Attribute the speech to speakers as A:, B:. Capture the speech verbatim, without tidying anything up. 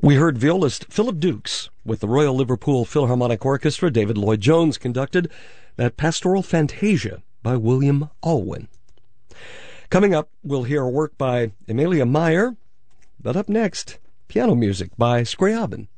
A: We heard violist Philip Dukes with the Royal Liverpool Philharmonic Orchestra. David Lloyd-Jones conducted that Pastoral Fantasia by William Alwyn. Coming up, we'll hear a work by Emilia Meyer, but up next, piano music by Scriabin.